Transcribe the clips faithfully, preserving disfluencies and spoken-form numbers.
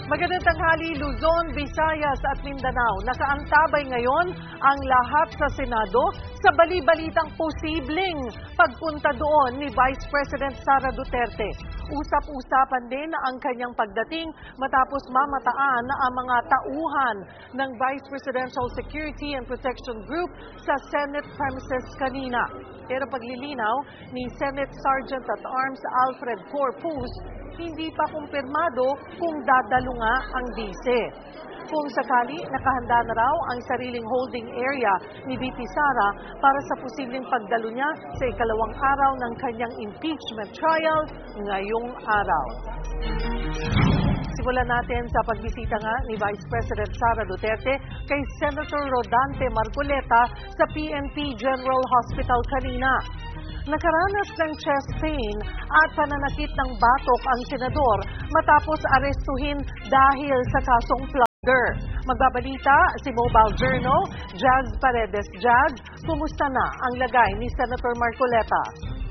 Magandang tanghali, Luzon, Visayas at Mindanao. Nakaantabay ngayon ang lahat sa Senado sa bali-balitang posibleng pagpunta doon ni Vice President Sara Duterte. Usap-usapan din ang kanyang pagdating matapos mamataan ang mga tauhan ng Vice Presidential Security and Protection Group sa Senate premises kanina. Pero paglilinaw ni Senate Sergeant at Arms Alfred Corpus, hindi pa kumpirmado kung dadalo nga ang bise. Kung sakali, nakahanda na raw ang sariling holding area ni V P Sara para sa posibleng pagdalo niya sa ikalawang araw ng kanyang impeachment trial ngayong araw. Simulan natin sa pagbisita nga ni Vice President Sara Duterte kay Senator Rodante Marcoleta sa P N P General Hospital kanina. Nakaranas ng chest pain at pananakit ng batok ang senador matapos arestuhin dahil sa kasong plugger. Magbabalita si Mobile Journal, Jazz Paredes. Jazz, kumusta na ang lagay ni Senator Marcoleta?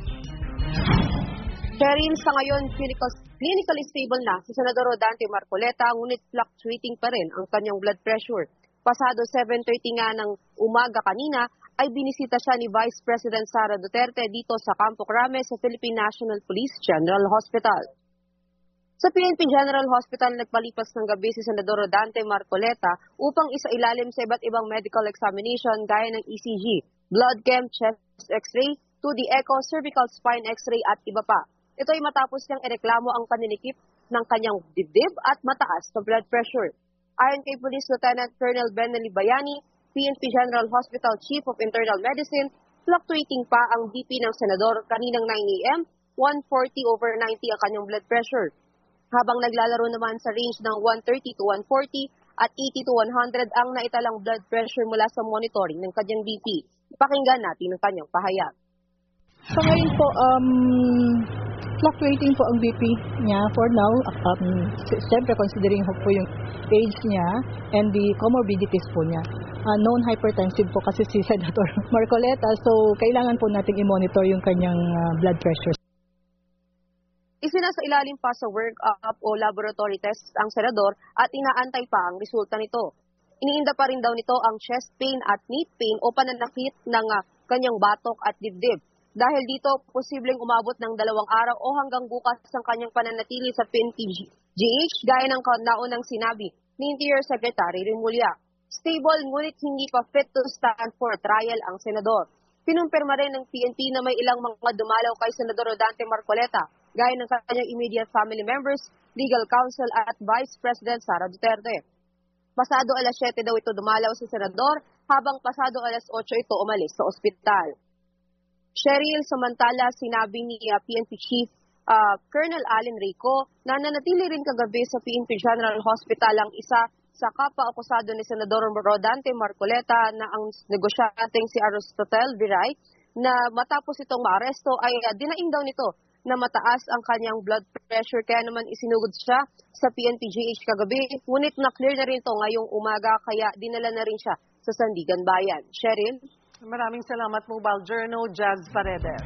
Cheryl, sa ngayon, clinically stable na si Senador Rodante Marcoleta, ngunit fluctuating pa rin ang kanyang blood pressure. Pasado seven thirty nga ng umaga kanina, ay binisita siya ni Vice President Sara Duterte dito sa Campo Crame sa Philippine National Police General Hospital. Sa P N P General Hospital, nagpalipas ng gabi si Senador Rodante Marcoleta upang isailalim sa iba't ibang medical examination gaya ng E C G, blood chem, chest x-ray, two D echo, cervical spine x-ray at iba pa. Ito ay matapos niyang ireklamo ang paninikip ng kanyang dibdib at mataas na blood pressure. Ayon kay Police Lieutenant Colonel Benelli Bayani, P N P General Hospital Chief of Internal Medicine, fluctuating pa ang B P ng senador kaninang nine A M, one forty over ninety ang kanyang blood pressure. Habang naglalaro naman sa range ng one thirty to one forty at eighty to one hundred ang naitalang blood pressure mula sa monitoring ng kanyang B P. Pakinggan natin ang kanyang pahayag. So ngayon po, um, fluctuating po ang B P niya for now. Um, Siyempre considering po yung age niya and the comorbidities po niya. Uh, known hypertensive po kasi si Senator Marcoleta, so kailangan po natin i-monitor yung kanyang uh, blood pressure. Isinasa ilalim pa sa workup o laboratory test ang senador at inaantay pa ang resulta nito. Iniinda pa rin daw nito ang chest pain at knee pain o pananakit ng uh, kanyang batok at dibdib. Dahil dito, posibleng umabot ng dalawang araw o hanggang bukas ang kanyang pananatili sa P N P G H gaya ng naunang sinabi ni Interior Secretary Remulla. Stable ngunit hindi pa fit to stand for trial ang senador. Pinumpirma rin ng P N P na may ilang mga dumalaw kay Senador Rodante Marcoleta, gaya ng kanyang immediate family members, legal counsel at Vice President Sara Duterte. Pasado alas siyete daw ito dumalaw sa senador, habang pasado alas otso ito umalis sa ospital. Cheryl, samantala sinabi ni uh, P N P Chief uh, Colonel Allen Rico na nanatili rin kagabi sa P N P General Hospital ang isa sa kapwa-akusado ni Senador Rodante Marcoleta na ang negosyanteng si Aristotel Viray na matapos itong maaresto ay uh, dinaing daw nito na mataas ang kanyang blood pressure kaya naman isinugod siya sa P N P G H kagabi. Ngunit na-clear na rin ito ngayong umaga kaya dinala na rin siya sa Sandigan Bayan. Cheryl? Maraming salamat, Mobile Journal, Jazz Paredes.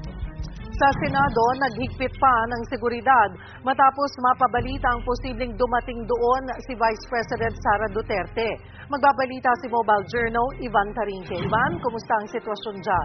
Sa Senado, naghigpit pa ng seguridad matapos mapabalita ang posibleng dumating doon si Vice President Sara Duterte. Magbabalita si Mobile Journal, Ivan Carinque. Ivan, kumusta ang sitwasyon dyan?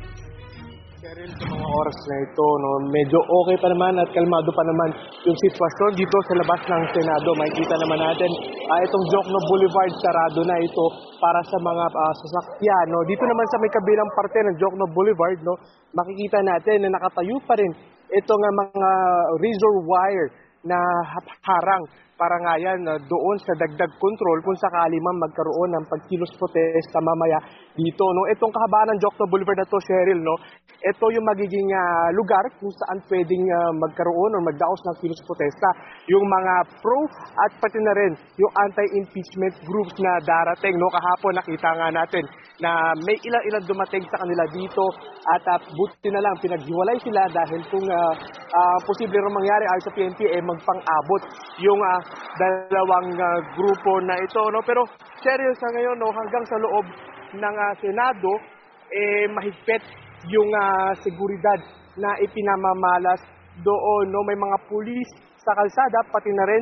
Cheryl, sa mga oras na ito, no, medyo okay pa naman at kalmado pa naman yung sitwasyon dito sa labas ng Senado. Makikita naman natin uh, itong Jokno Boulevard, sarado na ito para sa mga uh, sasakyan. No. Dito naman sa may kabilang parte ng Jokno Boulevard, no, makikita natin na nakatayo pa rin itong uh, mga razor wire na harang para nga yan uh, doon sa dagdag control kung sakali man magkaroon ng pagkilos protesta mamaya dito. No? Itong kahabaan ng Jokno Boulevard na to, Cheryl, no? Ito yung magiging uh, lugar kung saan pwedeng uh, magkaroon o magdaos ng kilos protesta. Yung mga pro at pati na rin yung anti-impeachment groups na darating. No? Kahapon nakita nga natin na may ilang-ilang dumating sa kanila dito at uh, buti na lang pinaghiwalay sila dahil kung uh, uh, posible rin mangyari ay sa P N P eh magpang-abot yung uh, dalawang uh, grupo na ito. No? Pero Cheryl, sa ngayon, no, hanggang sa loob ng uh, Senado, eh, mahigpit yung uh, seguridad na ipinamamalas doon. No? May mga pulis sa kalsada, pati na rin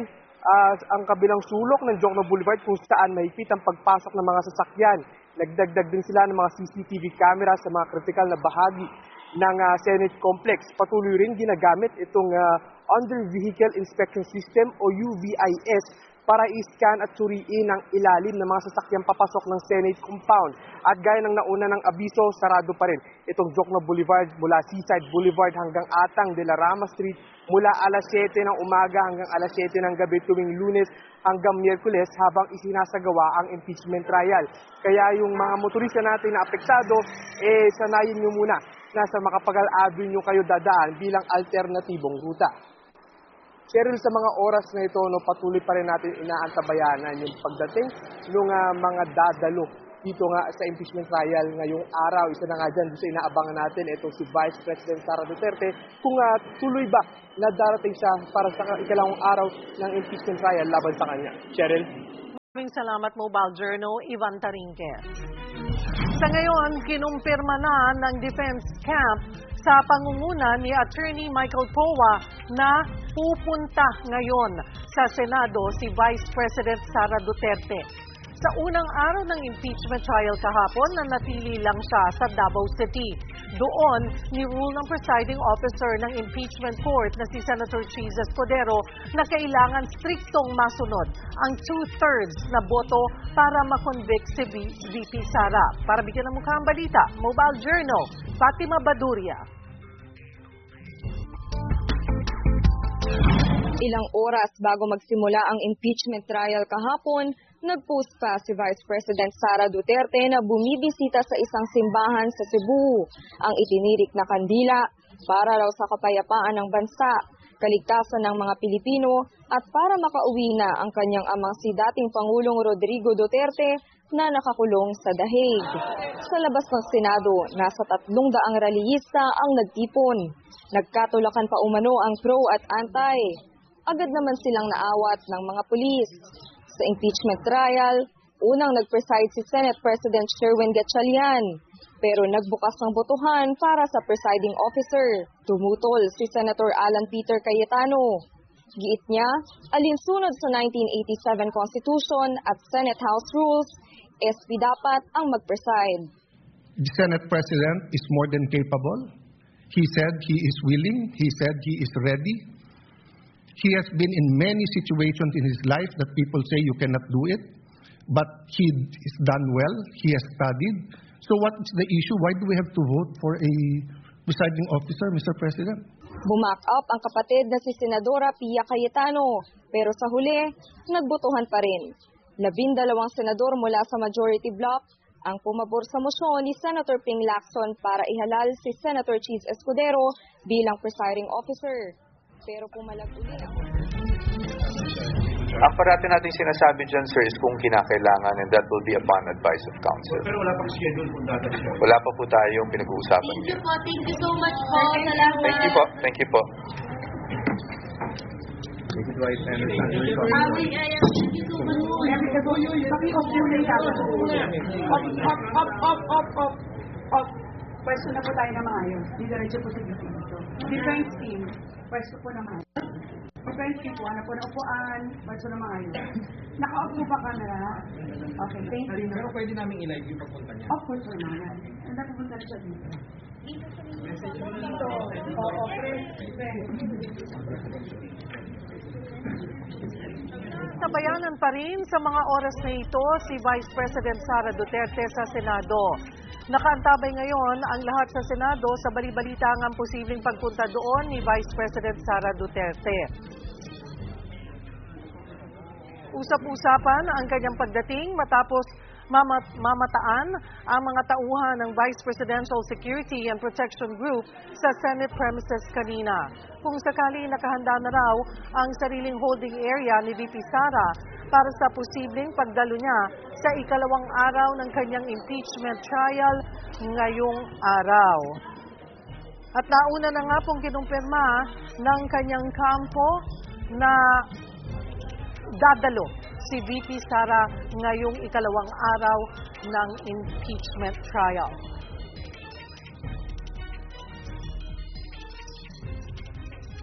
ah, ang kabilang sulok ng Jokno Boulevard kung saan mahigpit ang pagpasok ng mga sasakyan. Nagdagdag din sila ng mga C C T V camera sa mga kritikal na bahagi ng ah, Senate Complex. Patuloy rin ginagamit itong ah, Under Vehicle Inspection System o U V I S para i-scan at suriin ang ilalim ng mga sasakyang papasok ng Senate Compound. At gaya ng nauna ng abiso, sarado pa rin itong Jokno Boulevard mula Seaside Boulevard hanggang Atang de la Rama Street mula alas siyete ng umaga hanggang alas siyete ng gabi tuwing Lunes hanggang Miyerkules habang isinasagawa ang impeachment trial. Kaya yung mga motorista natin na apektado, eh sanayin nyo muna na sa Macapagal Avenue kayo dadaan bilang alternatibong ruta. Cheryl, sa mga oras na ito, no, patuloy pa rin natin inaantabayanan yung pagdating ng uh, mga dadalo dito nga sa impeachment trial ngayong araw. Isa na nga dyan, sa inaabangan natin, itong si Vice President Sara Duterte, kung uh, tuloy ba na darating siya para sa ikalawang araw ng impeachment trial laban sa kanya. Cheryl? Maraming salamat, Mobile Journal, Ivan Tarinque. Sa ngayon, kinumpirma na ng defense camp sa pangunguna ni Attorney Michael Powa na pupunta ngayon sa Senado si Vice President Sara Duterte. Sa unang araw ng impeachment trial kahapon, nanatili lang siya sa Davao City. Doon, ni-rule ng presiding officer ng impeachment court na si Senator Cheese Escudero na kailangan striktong masunod ang two-thirds na boto para makonvict si V P Sara. Para bigyan ng mukha ang balita, Mobile Journal, Fatima Baduria. Ilang oras bago magsimula ang impeachment trial kahapon, nag-post pa si Vice President Sara Duterte na bumibisita sa isang simbahan sa Cebu. Ang itinirik na kandila para raw sa kapayapaan ng bansa, kaligtasan ng mga Pilipino at para makauwi na ang kanyang amang si dating Pangulong Rodrigo Duterte na nakakulong sa The Hague. Sa labas ng Senado, nasa tatlong daang rallyista ang nagtipon. Nagkatulakan pa umano ang pro at anti. Agad naman silang naawat ng mga pulis. Sa impeachment trial, unang nag-preside si Senate President Sherwin Gatchalian. Pero nagbukas ng botohan para sa presiding officer. Tumutol si Senator Alan Peter Cayetano. Giit niya, alinsunod sa nineteen eighty-seven Constitution at Senate House Rules, S P dapat ang mag-preside. The Senate President is more than capable. He said he is willing. He said he is ready. He has been in many situations in his life that people say you cannot do it, but he has done well. He has studied. So what is the issue? Why do we have to vote for a presiding officer, Mister President? Bumak up ang kapatid na si Senadora Pia Cayetano, pero sa huli, nagbotohan pa rin. Labindalawang senador mula sa majority bloc ang pumabor sa mosyon ni Senator Ping Lacson para ihalal si Senator Cheese Escudero bilang presiding officer. Pero pumalag ulit ako. Ang parati natin sinasabi dyan, sir, is kung kinakailangan, and that will be upon advice of counsel. Pero wala pang schedule kung data siya. Wala pa po tayong pinag-uusapan. Thank you po. Thank you so much po. Salamat. Thank you po. Thank you po. Thank you so much po. Up, up, up, up, up. Pwesto na po tayo na maayos. Didiretso po sa dito. Defense team, pwesto po na maayos. Defense team po, ano po na upuan, pwesto na maayos. Naka-off po ba camera? Okay, thank you. Pero pwede namin i-live yung papunta niya. Of course, po naman. Ang dapat punta na siya dito. Dito. Oo, defense. Sabayanan pa rin sa mga oras na ito si Vice President Sara Duterte sa Senado. Nakaantabay ngayon ang lahat sa Senado sa bali-balita ang posibleng pagpunta doon ni Vice President Sara Duterte. Usap-usapan ang kanyang pagdating matapos mamat mamataan ang mga tauhan ng Vice Presidential Security and Protection Group sa Senate premises kanina. Kung sakali nakahanda na raw ang sariling holding area ni V P Sara para sa posibleng pagdalo niya sa ikalawang araw ng kanyang impeachment trial ngayong araw. At nauna na nga pong kinumpirma ng kanyang kampo na dadalo si V P Sara ngayong ikalawang araw ng impeachment trial.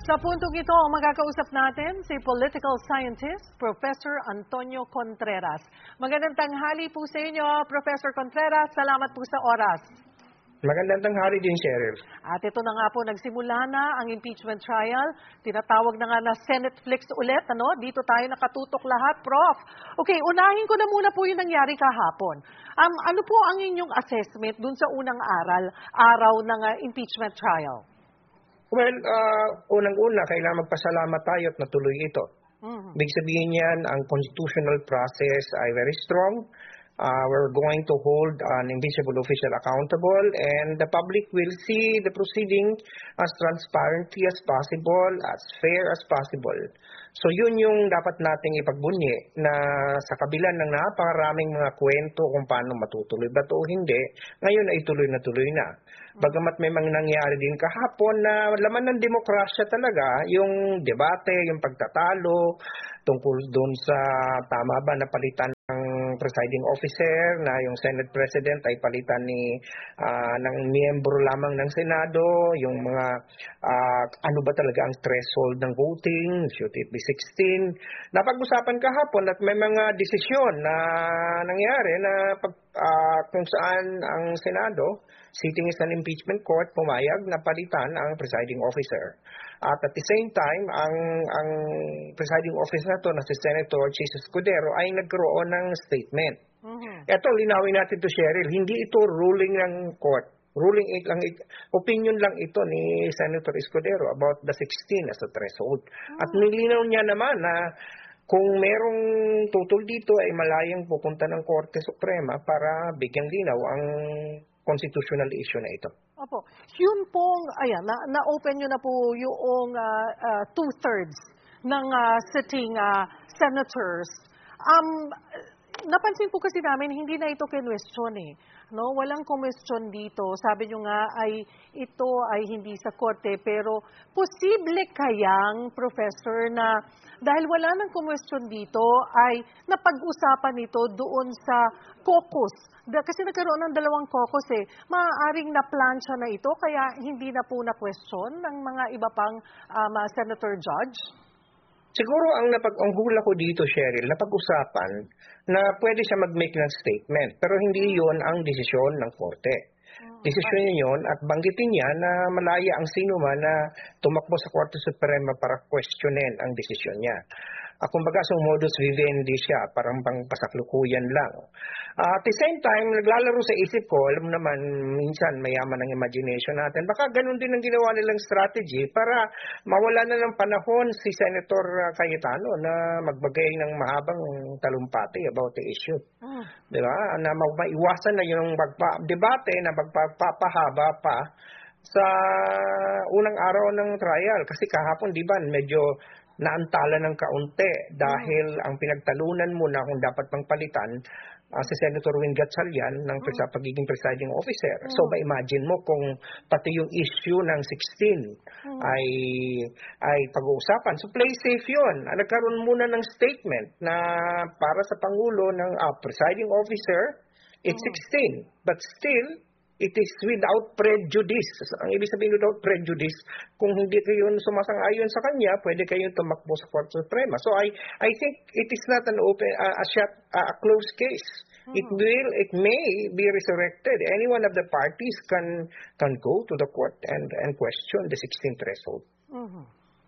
Sa puntong ito, magkakausap natin si political scientist, Professor Antonio Contreras. Magandang tanghali po sa inyo, Professor Contreras. Salamat po sa oras. Magandang tanghali din, Cheryl. At ito na nga po, nagsimula na ang impeachment trial. Tinatawag na nga na Senate Flix ulit. Ano? Dito tayo nakatutok lahat, Prof. Okay, unahin ko na muna po yung nangyari kahapon. Um, ano po ang inyong assessment dun sa unang aral, araw ng uh, impeachment trial? Well, uh, unang-una, kailangan magpasalamat tayo at natuloy ito. Mm-hmm. Ibig sabihin niyan, ang constitutional process ay very strong. Uh, we're going to hold an invisible official accountable, and the public will see the proceeding as transparently as possible, as fair as possible. So yun yung dapat nating ipagbunyi, na sa kabila ng napakaraming mga kwento kung paano matutuloy ba ito o hindi, ngayon ay tuloy na tuloy na. Bagamat may mga nangyari din kahapon na laman ng demokrasya talaga, yung debate, yung pagtatalo, tungkol doon sa tama ba na palitan ng presiding officer, na yung Senate President ay palitan ni uh, ng miyembro lamang ng Senado, yung mga uh, ano ba talaga ang threshold ng voting, should it be sixteen. Napag-usapan kahapon at may mga desisyon na nangyari na pag, uh, kung saan ang Senado, sitting is an impeachment court, pumayag na palitan ang presiding officer. At at the same time, ang ang presiding officer na to na si Senator Chis Escudero ay nagkaroon ng statement. Mm-hmm. Ito, linawin natin to, Cheryl, hindi ito ruling ng court. Ruling it lang, it, opinion lang ito ni Senator Escudero about the sixteen as a threshold. Mm-hmm. At nilinaw niya naman na kung merong tutol dito ay malayang pupunta ng Korte Suprema para bigyang linaw ang constitutional issue na ito. Opo. Yun pong, ayan, na, na-open nyo na po yung uh, uh, two-thirds ng uh, sitting uh, senators. Um, napansin po kasi namin, hindi na ito kinwestiyon eh. No? Walang question dito. Sabi nyo nga ay ito ay hindi sa korte, pero posible kayang, Professor, na dahil wala nang question dito ay napag-usapan ito doon sa caucus. Kasi nagkaroon ng dalawang caucus eh. Maaaring na-plancha na ito kaya hindi na po na-question ng mga iba pang um, senator judge? Siguro ang napag ang hula ko dito, Cheryl, napag-usapan na pwede siya mag-make ng statement, pero hindi yon ang desisyon ng korte. Desisyon niya yun at banggitin niya na malaya ang sino man na tumakbo sa Korte Suprema para questionin ang desisyon niya. Uh, kumbaga, so modus vivendi siya, parang pang pasaklukuyan lang. Uh, at the same time, naglalaro sa isip ko, alam mo naman, minsan mayaman ang imagination natin. Baka ganun din ang ginawa nilang strategy para mawala na ng panahon si Senator Cayetano na magbagay ng mahabang talumpati about the issue. Mm. Diba? Na maiwasan na yung magpa-debate na magpapahaba pa sa unang araw ng trial. Kasi kahapon, di ba, medyo naantala ng kaunti dahil mm. ang pinagtalunan mo na kung dapat pang palitan uh, si Senator Win Gatchalian ng mm. sa pagiging presiding officer. Mm. So, ma-imagine mo kung pati yung issue ng sixteen mm. ay ay pag-uusapan. So, play safe yun. Uh, nagkaroon muna ng statement na para sa Pangulo ng uh, presiding officer, it's mm. sixteen. But still, it is without prejudice. Ang ibig sabihin without prejudice, kung hindi kayo sumasang-ayon sa kanya, pwede kayong tumakbo sa Korte Suprema. So I I think it is not an open uh, a shut uh, a closed case. Mm-hmm. It will it may be resurrected. Any one of the parties can can go to the court and and question the sixteen threshold. Mm-hmm.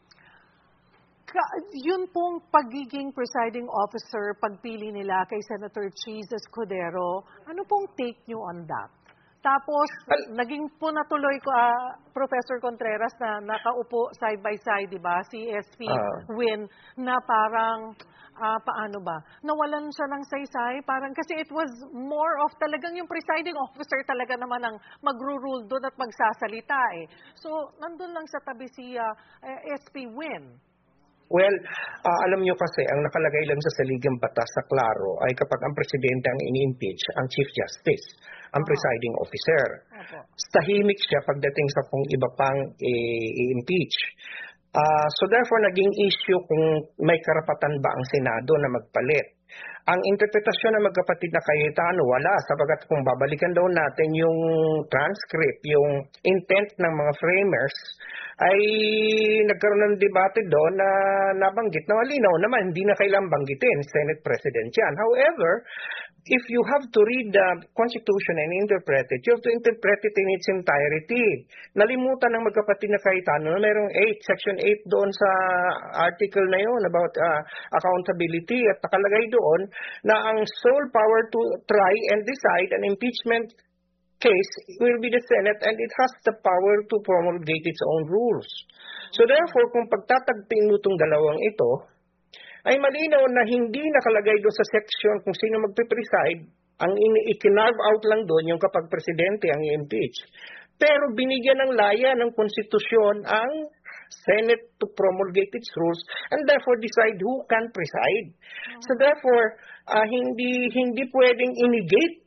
Ka- yun pong pagiging presiding officer, pagpili nila kay Senator Chis Escudero, ano pong take nyo on that? Tapos, Al- naging po natuloy ko, uh, Professor Contreras, na nakaupo side by side, di ba? Si S P uh, Win, na parang, uh, paano ba? Nawalan siya ng saysay, parang, kasi it was more of talagang yung presiding officer talaga naman ang magro-rule doon at magsasalita eh. So, nandun lang sa tabi si uh, S P Win. Well, uh, alam nyo kasi, ang nakalagay lang sa saligang batas sa klaro ay kapag ang presidente ang ini-impeach, ang Chief Justice, ang presiding officer. Okay. Tahimik siya pagdating sa kung iba pang i-impeach. Uh, so therefore, naging issue kung may karapatan ba ang Senado na magpalit. Ang interpretasyon ng magkapatid na Cayetano, wala, sapagat kung babalikan daw natin yung transcript, yung intent ng mga framers, ay nagkaroon ng debate doon na nabanggit na malinaw naman, hindi na kailangang banggitin, Senate President yan. However, if you have to read the Constitution and interpret it, you have to interpret it in its entirety. Nalimutan ng magkapatid na Cayetano na mayroong eight, Section eight doon sa article na yun about uh, accountability at nakalagay doon na ang sole power to try and decide an impeachment case will be the Senate and it has the power to promulgate its own rules. So therefore, kung pagtatagpin mo itong dalawang ito, ay malinaw na hindi nakalagay doon sa section kung sino magpe-preside, ang i-carve out lang doon yung kapag presidente ang i-impeach. Pero binigyan ng laya ng konstitusyon ang Senate to promulgate its rules and therefore decide who can preside. So therefore, uh, hindi hindi pwedeng inigate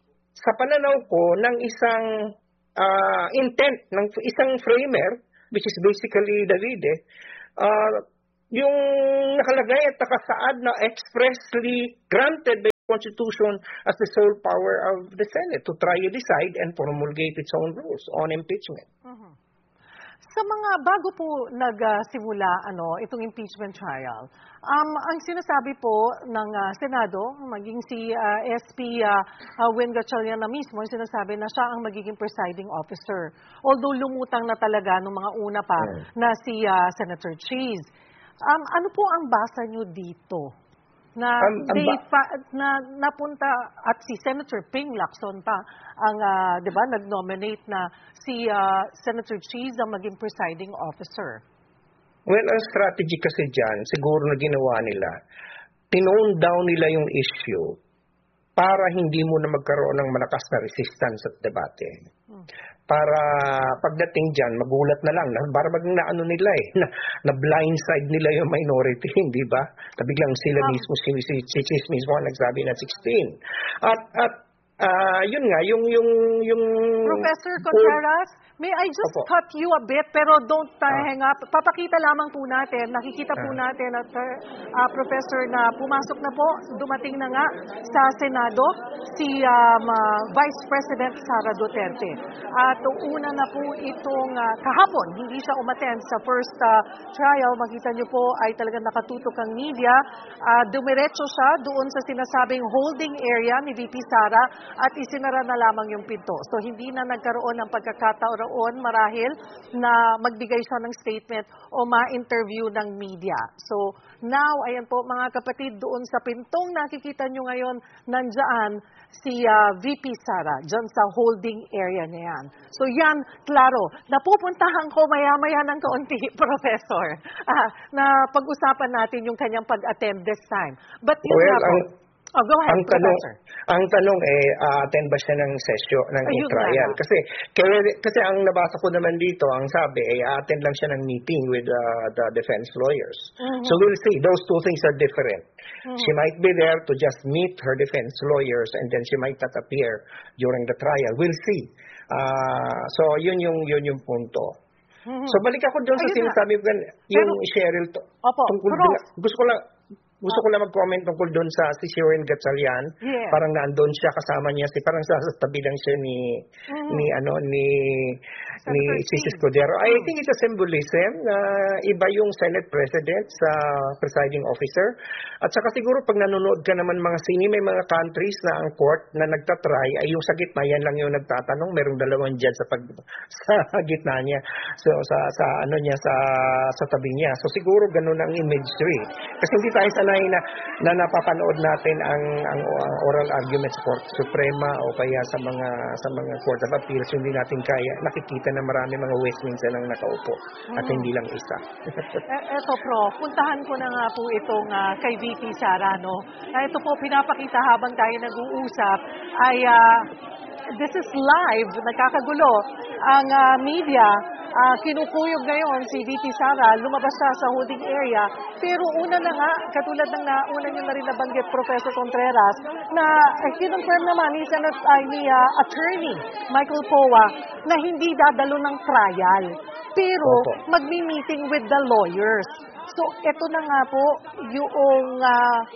sa pananaw ko ng isang uh, intent ng isang framer, which is basically Davide, uh, yung nakalagay at nakasaad na expressly granted by the Constitution as the sole power of the Senate to try to decide and promulgate its own rules on impeachment. Uh-huh. Sa mga bago po nagsimula ano itong impeachment trial, um, ang sinasabi po ng uh, Senado, maging si uh, S P uh, uh, Win Gatchalian na mismo, sinasabi na siya ang magiging presiding officer. Although lumutang na talaga nung mga una pa yeah. na si uh, Senator Cheese. Um, ano po ang basa nyo dito? Na, um, they, pa, na napunta at si Senator Ping Lacson pa ang uh, 'di ba nag-nominate na si uh, Senator Cheese ang maging presiding officer. Well, ang strategy kasi diyan siguro na ginawa nila, tinone down nila yung issue para hindi mo na magkaroon ng malakas na resistance at debate. Hmm. Para pagdating dyan, magulat na lang. Para bang naano nila eh, na, na blindside nila yung minority, hindi ba? Biglang sila oh. mismo, si, si, si Cheese mismo ang nagsabi na sixteen. At, at uh, yun nga, yung... yung, yung Professor Contreras, may I just Opo. cut you a bit, pero don't uh, ah. hang up. Papakita lamang po natin, nakikita po ah. natin at uh, Professor na pumasok na po, dumating na nga sa Senado, si um, uh, Vice President Sara Duterte. At uh, una na po itong uh, kahapon, hindi siya umattend sa first uh, trial. Makita niyo po ay talagang nakatutok ang media. Uh, dumiretso siya doon sa sinasabing holding area ni V P Sara at isinara na lamang yung pinto. So hindi na nagkaroon ng pagkakataon marahil na magbigay siya ng statement o ma-interview ng media. So now, ayan po mga kapatid, doon sa pintong nakikita nyo ngayon, nandyan si uh, V P Sara, dyan sa holding area niya yan. So yan, klaro, napupuntahan ko maya-maya ng kaunti, Professor, ah, na pag-usapan natin yung kanyang pag-attend this time. But yun well, nga po. Ang... Oh, go ahead, ang tanong, Professor. Ang tanong eh, uh, attend ba siya ng session, ng Ayun trial? Na. Kasi, kaya, kasi ang nabasa ko naman dito, ang sabi, eh, attend lang siya ng meeting with uh, the defense lawyers. Mm-hmm. So we'll see. Those two things are different. Mm-hmm. She might be there to just meet her defense lawyers and then she might not appear during the trial. We'll see. Uh, so, yun yung, yun yung punto. Mm-hmm. So, balik ako doon sa sinasabi ko, yung Pero, Cheryl, to, opo, tungkol din, gusto ko lang, Gusto ko lang mag-comment tungkol doon sa si Sherilyn Gatchalian. Yeah. Parang nandoon siya, kasama niya si parang sa, sa tabi lang siya ni mm. ni ano ni Senator ni Chis Escudero. Mm. I think it's a symbolism na uh, iba yung Senate President sa presiding officer. At saka siguro pag nanonood ka naman mga sini, may mga countries na ang court na nagtatry ay yung sa gitna yan lang yung nagtatanong, merong dalawang judge sa pag sa gitna niya. So sa sa ano niya sa sa tabi niya. So siguro ganun ang imagery. Kasi hindi tayo sa na, na napapanood natin ang ang uh, oral arguments sa Court Suprema o kaya sa mga sa mga Court of Appeals, hindi natin kaya nakikita na marami mga Westminster ang nakaupo at mm. hindi lang isa. e, eto Prof, puntahan ko na nga po itong uh, kay V P Sara, no? Ito po pinapakita habang tayo nag-uusap ay uh, this is live, nagkakagulo ang uh, media. Uh, kinukuyog ngayon si V P Sara, lumabas siya sa holding area. Pero una na nga, katulad ng nauna nyo na rin nabanggit, Professor Contreras, na uh, kinonfirm naman ni, Senate, uh, ni uh, Attorney Michael Poa na hindi dadalo ng trial. Pero magmi-meeting with the lawyers. So ito na nga po yung uh,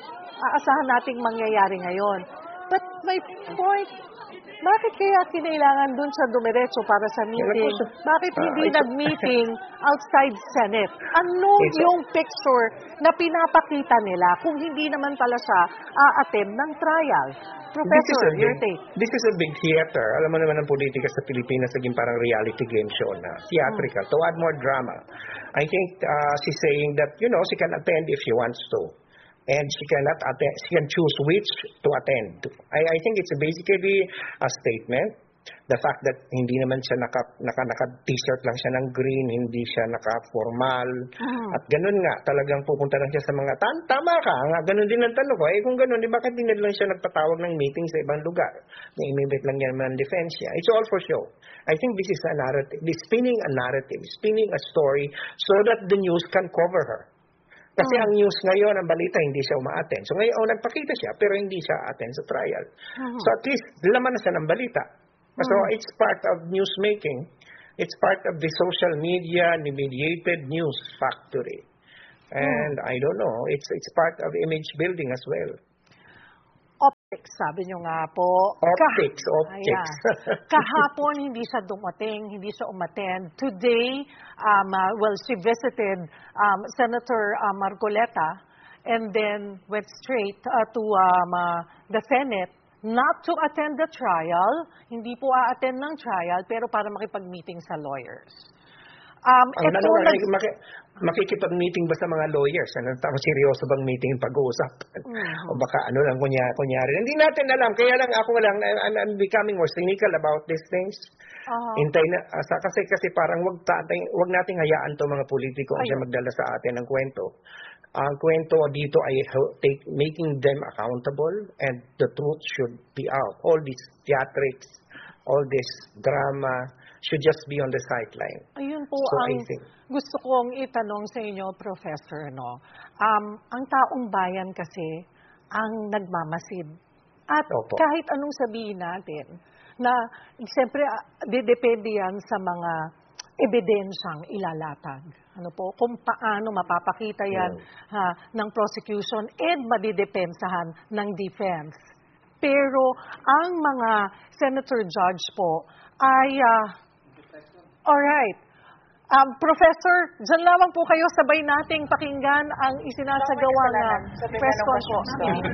aasahan nating mangyayari ngayon. But my point, bakit kaya kinailangan dun sa dumiretso para sa meeting? Bakit hindi Uh, nag-meeting outside Senate? Ano It's a- yung picture na pinapakita nila kung hindi naman pala siya a-attend ng trial? Professor, this is a your big, take. This is a big theater. Alam mo naman ang politika sa Pilipinas naging parang reality game show na. Theatrical. To add more drama. I think uh, she's saying that, you know, she can attend if she wants to. And she cannot attend, she can choose which to attend. I, I think it's basically a statement. The fact that hindi naman siya naka, naka, naka t-shirt lang siya ng green, hindi siya naka-formal. Mm. At ganun nga, talagang pupunta lang siya sa mga, Tan, tama ka, nga, ganun din ang tanong ko. Eh kung ganun, di bakit hindi lang siya nagpatawag ng meeting sa ibang lugar? Na-imimit lang niya naman defense niya. It's all for show. I think this is a narrative, this spinning a narrative, spinning a story so that the news can cover her. Kasi Mm. ang news ngayon, ang balita, hindi siya uma-attend. So ngayon, oh, nagpakita siya, pero hindi siya attend sa trial. Mhm. So at least, laman na siya ng balita. So Mm. it's part of news making. It's part of the social media mediated news factory. And I don't know, it's it's part of image building as well. Optics, sabi nyo nga po. Optics, Kah- optics. Ayan. Kahapon, hindi siya dumating, hindi siya umattend. Today, um, uh, well, she visited um, Senator uh, Marcoleta and then went straight uh, to um, uh, the Senate not to attend the trial. Hindi po a-attend ng trial, pero para makipag-meeting sa lawyers. Um, Ang ito, tanong, nag- maki, makikipag-meeting ba sa mga lawyers? Ano, tapos seryoso bang meeting yung pag-uusapan? Mhm. O baka ano lang, kunya, kunyari. Hindi natin alam. Kaya lang ako lang, I'm, I'm becoming more cynical about these things. Ah. Hintay na, asa, kasi, kasi parang wag, tating, wag nating hayaan to mga politiko ang siya Ayun. magdala sa atin ng kwento. Ang kwento dito ay ho- take, making them accountable and the truth should be out. All these theatrics, all this drama should just be on the sideline. Ayun po So, I ang think- gusto kong itanong sa inyo, Professor, no? Um, ang taong bayan kasi ang nagmamasid. At Opo. kahit anong sabihin natin, na siyempre ah, didepende yan sa mga ebidensyang ilalatag. Ano po, kung paano mapapakita yan ha, ng prosecution and madidepensahan ng defense. Pero ang mga senator judge po ay uh, alright. Um, Professor, dyan lamang po kayo, sabay nating pakinggan ang isinasagawang uh, press conference.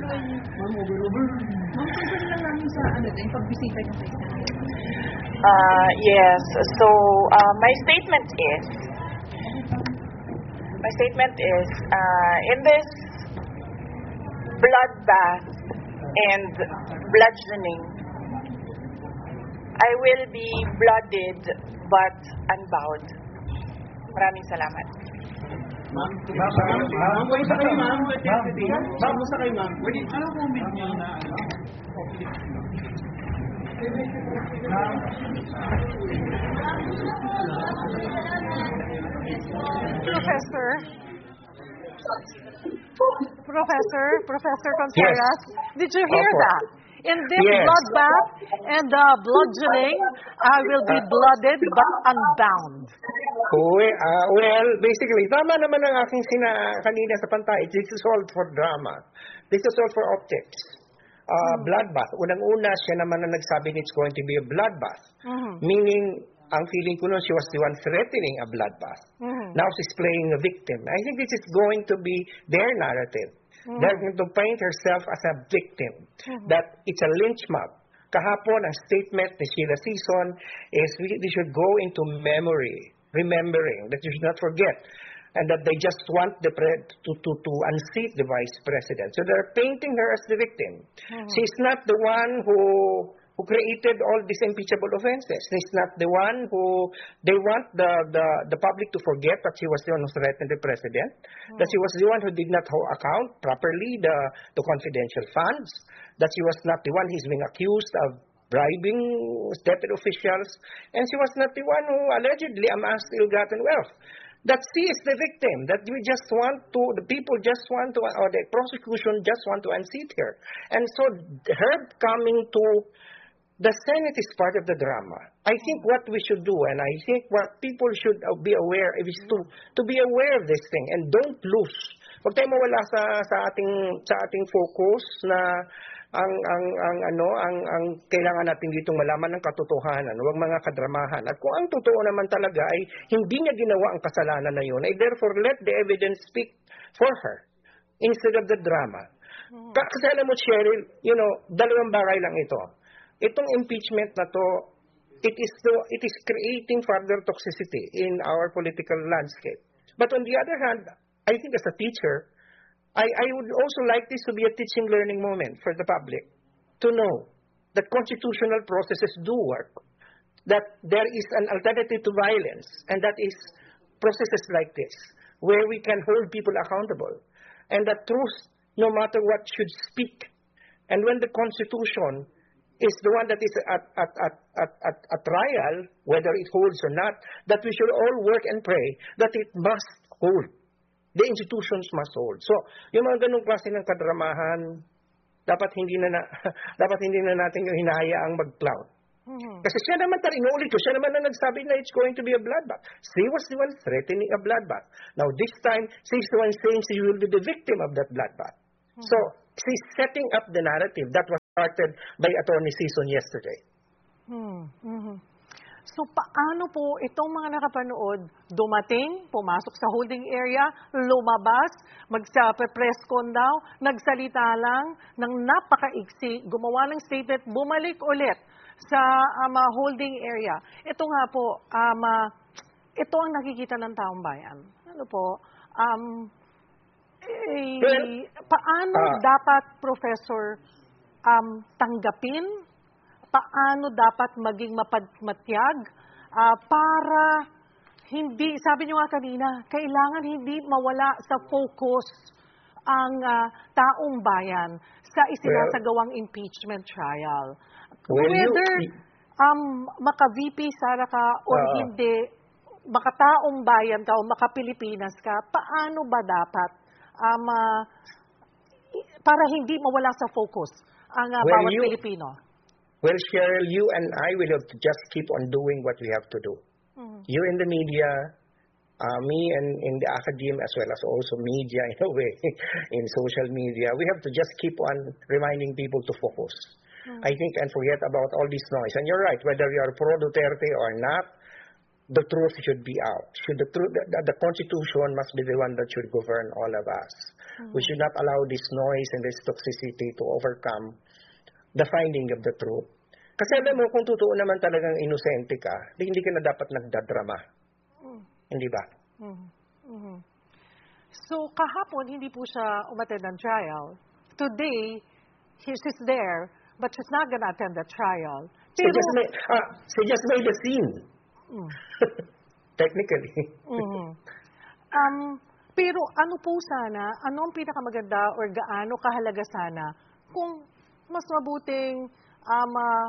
Uh, yes, so uh, my statement is, my statement is, uh, in this bloodbath and bludgeoning, I will be blooded but unbowed. Maraming salamat. Ma'am, ma'am, ma'am, wait sa kayo, ma'am. Ma'am, basta kayo, ma'am. Wait, ano comment niyo na, ano? Professor? Professor? Professor Contreras? Did you hear Opo. that? In this Yes. bloodbath and uh, bludgeoning, I will be blooded but unbound. Uy, ah, well, basically, tama naman ang aking sina kanina sa pantay. This is all for drama. This is all for optics. Uh, Bloodbath. Unang-una, siya naman na nagsabi it's going to be a bloodbath. Mhm. Meaning, ang feeling ko nun, she was the one threatening a bloodbath. Mhm. Now she's playing a victim. I think this is going to be their narrative. Mhm. They're going to paint herself as a victim. Mhm. That it's a lynch mob. Kahapon, ang statement ni Sheila Season is we, we should go into memory, remembering, that you should not forget, and that they just want the pre- to, to, to unseat the vice president. So they're painting her as the victim. Mhm. She's not the one who who created all these impeachable offenses. She's not the one who they want the, the, the public to forget that she was the one who threatened the president, that she was the one who did not ho- account properly the, the confidential funds, that she was not the one who's being accused of bribing deputy officials, and she was not the one who allegedly amassed ill-gotten wealth. That she is the victim, that we just want to, the people just want to, or the prosecution just want to unseat her. And so her coming to the Senate is part of the drama. I think what we should do, and I think what people should be aware of, is to, to be aware of this thing and don't lose Huwag tayong mawala sa sa ating sa ating focus na ang ang ang ano ang ang kailangan natin ditong malaman ng katotohanan, huwag mga kadramahan. At kung ang totoo naman talaga ay hindi niya ginawa ang kasalanan na yun, ay therefore let the evidence speak for her instead of the drama. Hmm. Kasi alam mo, Cheryl, you know, dalawang bagay lang ito. Itong impeachment na to, it is to, it is creating further toxicity in our political landscape. But on the other hand, I think as a teacher, I, I would also like this to be a teaching learning moment for the public to know that constitutional processes do work, that there is an alternative to violence, and that is processes like this, where we can hold people accountable, and that truth, no matter what, should speak. And when the Constitution is the one that is at, at, at, at, at, at trial, whether it holds or not, that we should all work and pray that it must hold. The institutions must hold. So, yung mga ganung klase ng kadramahan, dapat hindi na, na dapat hindi na natin yung hinahayaang mag-cloud. Mm-hmm. Kasi siya naman, inuulit ko, siya naman na nagsabi na it's going to be a bloodbath. She was the one threatening a bloodbath. Now, this time, she's the one saying she will be the victim of that bloodbath. Mm-hmm. So, she's setting up the narrative that was started by Attorney Sison yesterday. Mm-hmm. So, paano po itong mga nakapanood dumating, pumasok sa holding area, lumabas, magsa-press con daw, nagsalita lang ng napakaiksi, gumawa ng statement, bumalik ulit sa um, holding area. Ito nga po, um, uh, ito ang nakikita ng taong bayan. Ano po? Um, eh, paano uh, dapat, Professor, um, tanggapin? Paano dapat maging mapagmatyag uh, para hindi, sabi niyo nga kanina, kailangan hindi mawala sa focus ang uh, taong bayan sa isinasagawang well, impeachment trial. Well, Whether you, um, maka-V P Sara ka or uh, hindi, maka-taong bayan ka o maka-Pilipinas ka, paano ba dapat um, uh, para hindi mawala sa focus ang uh, well, bawat you, Pilipino? Well, Cheryl, you and I will have to just keep on doing what we have to do. Mm-hmm. You in the media, uh, me and in the academe, as well as also media in a way, in social media, we have to just keep on reminding people to focus. Mm-hmm. I think and forget about all this noise. And you're right, whether you are pro-Duterte or not, the truth should be out. Should the, truth, the, the Constitution must be the one that should govern all of us. Mm-hmm. We should not allow this noise and this toxicity to overcome the finding of the truth. Kasi alam mo, kung totoo naman talagang inosente ka, hindi ka na dapat nagdadrama. Mm. Hindi ba? Mm-hmm. Mm-hmm. So, kahapon, hindi po siya umattend ng trial. Today, she's there, but she's not gonna attend the trial. Pero, she, just made, uh, she just made a scene. Mm. Technically. Mm-hmm. Um, pero ano po sana, ano ang pinakamaganda or gaano kahalaga sana kung mas mabuting um, uh,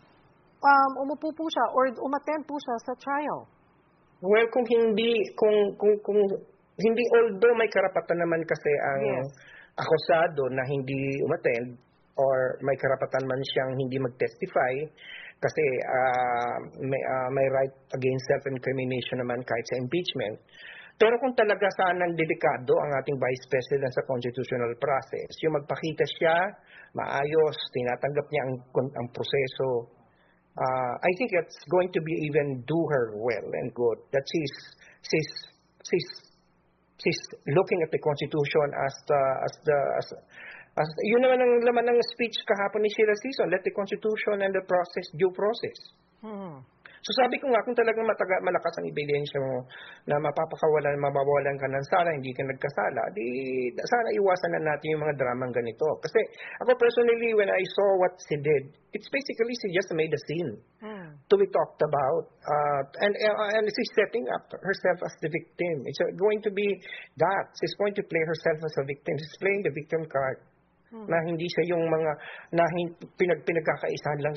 um, umupo po siya or umattend po siya sa trial? Well, kung hindi, kung, kung, kung hindi, although may karapatan naman kasi ang yes. akusado na hindi umattend or may karapatan man siyang hindi mag-testify kasi uh, may, uh, may right against self-incrimination naman kahit sa impeachment. Pero kung talaga sanang delikado ang ating Vice President sa constitutional process, yung magpakita siya, maayos, tinatanggap niya ang, ang proseso, uh, I think it's going to be even do her well and good. That she's, she's, she's, she's looking at the Constitution as the, as the, as, as, yun naman ang laman ng speech kahapon ni Sheila Sison, let the Constitution and the process, due process. Hmm. So sabi ko nga, kung talagang mataga, malakas ang ebidensya mo na mapapakawalan, mabawalan ka ng sala, hindi ka nagkasala, di sana iwasan na natin yung mga dramang ganito. Kasi ako personally, when I saw what she did, it's basically she just made a scene hmm. to be talked about. Uh, and, uh, and she's setting up herself as the victim. It's going to be that. She's going to play herself as a victim. She's playing the victim card. Hmm. Na hindi siya yung mga na pinag, pinagkakaisahan lang